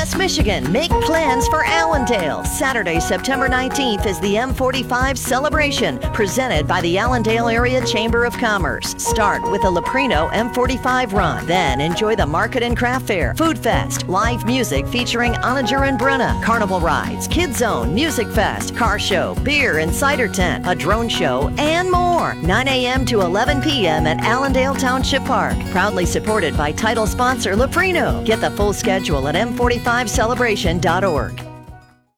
West Michigan, make plans for Allendale. Saturday, September 19th is the M45 celebration presented by the Allendale Area Chamber of Commerce. Start with a Leprino M45 run. Then enjoy the Market and Craft Fair, Food Fest, live music featuring Onager and Brenna, carnival rides, Kids Zone, Music Fest, car show, beer and cider tent, a drone show, and more. 9 a.m. to 11 p.m. at Allendale Township Park. Proudly supported by title sponsor Leprino. Get the full schedule at m45celebration.org.